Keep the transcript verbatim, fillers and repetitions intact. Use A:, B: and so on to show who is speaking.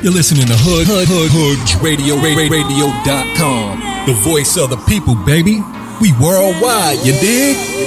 A: You're listening to Hood, Hood, Hood, Hood Radio, radio dot com. The voice of the people, baby. We worldwide, you dig?